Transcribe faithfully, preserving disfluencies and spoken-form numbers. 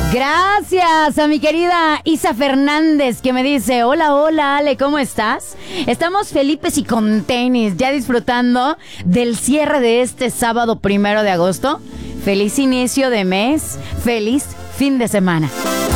Gracias a mi querida Isa Fernández, que me dice: hola, hola Ale, ¿cómo estás? Estamos felices y con tenis, ya disfrutando del cierre de este sábado primero de agosto. Feliz inicio de mes, feliz fin de semana.